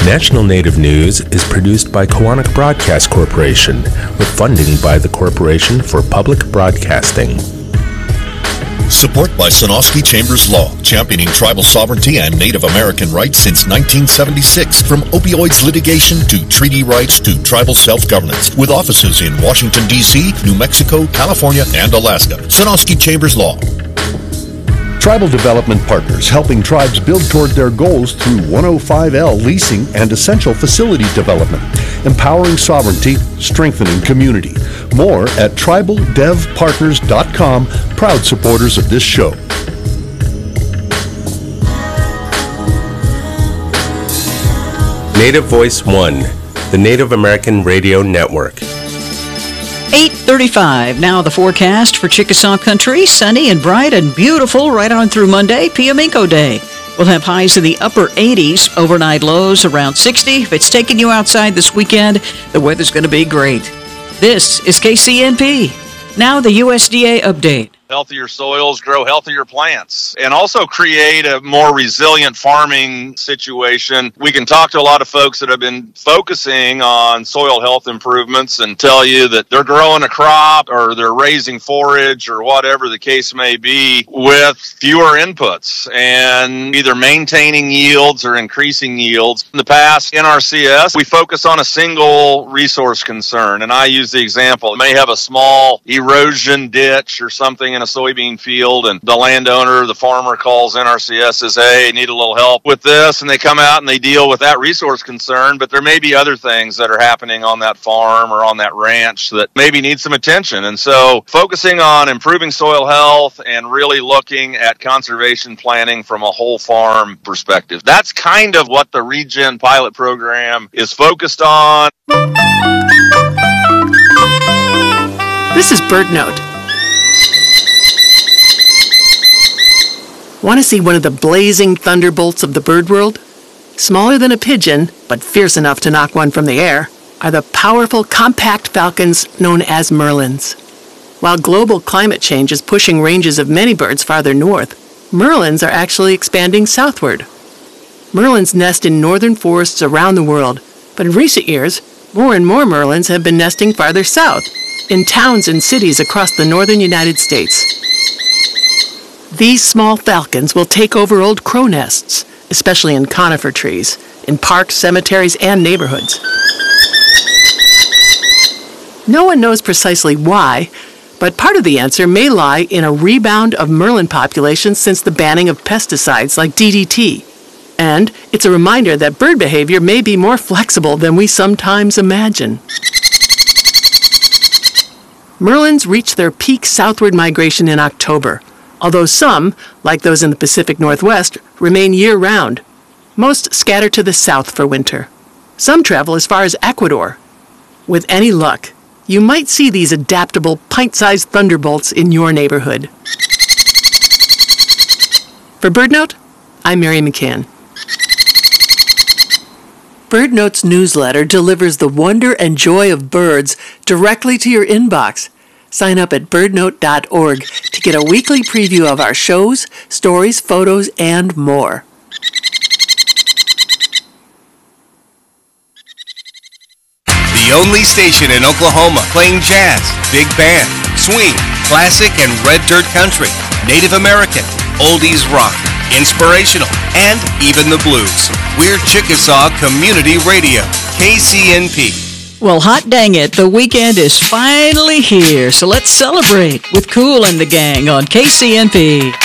National Native News is produced by Koahnic Broadcast Corporation with funding by the Corporation for Public Broadcasting. Support by Sonosky Chambers Law, championing tribal sovereignty and Native American rights since 1976. From opioids litigation to treaty rights to tribal self-governance. With offices in Washington, D.C., New Mexico, California, and Alaska. Sonosky Chambers Law. Tribal Development Partners, helping tribes build toward their goals through 105L leasing and essential facility development. Empowering sovereignty, strengthening community. More at tribaldevpartners.com, proud supporters of this show. Native Voice One, the Native American Radio Network. 8:35. Now the forecast for Chickasaw Country. Sunny and bright and beautiful right on through Monday, Piamico Day. We'll have highs in the upper 80s, overnight lows around 60. If it's taking you outside this weekend, the weather's going to be great. This is KCNP. Now the USDA update. Healthier soils grow healthier plants and also create a more resilient farming situation. We can talk to a lot of folks that have been focusing on soil health improvements and tell you that they're growing a crop or they're raising forage or whatever the case may be with fewer inputs and either maintaining yields or increasing yields. In the past, NRCS, we focus on a single resource concern, and I use the example. It may have a small erosion ditch or something in a soybean field, and the landowner, the farmer, calls NRCS, says, hey, I need a little help with this, and they come out and they deal with that resource concern, but there may be other things that are happening on that farm or on that ranch that maybe need some attention. And so focusing on improving soil health and really looking at conservation planning from a whole farm perspective. That's kind of what the Regen pilot program is focused on. This is BirdNote. Want to see one of the blazing thunderbolts of the bird world? Smaller than a pigeon, but fierce enough to knock one from the air, are the powerful compact falcons known as merlins. While global climate change is pushing ranges of many birds farther north, merlins are actually expanding southward. Merlins nest in northern forests around the world, but in recent years, more and more merlins have been nesting farther south, in towns and cities across the northern United States. These small falcons will take over old crow nests, especially in conifer trees, in parks, cemeteries, and neighborhoods. No one knows precisely why, but part of the answer may lie in a rebound of merlin populations since the banning of pesticides like DDT. And it's a reminder that bird behavior may be more flexible than we sometimes imagine. Merlins reach their peak southward migration in October, although some, like those in the Pacific Northwest, remain year-round. Most scatter to the south for winter. Some travel as far as Ecuador. With any luck, you might see these adaptable, pint-sized thunderbolts in your neighborhood. For BirdNote, I'm Mary McCann. BirdNote's newsletter delivers the wonder and joy of birds directly to your inbox. Sign up at birdnote.org to get a weekly preview of our shows, stories, photos, and more. The only station in Oklahoma playing jazz, big band, swing, classic and red dirt country, Native American, oldies rock, inspirational, and even the blues. We're Chickasaw Community Radio, KCNP. Well, hot dang it, the weekend is finally here, so let's celebrate with Kool and the Gang on KCNP.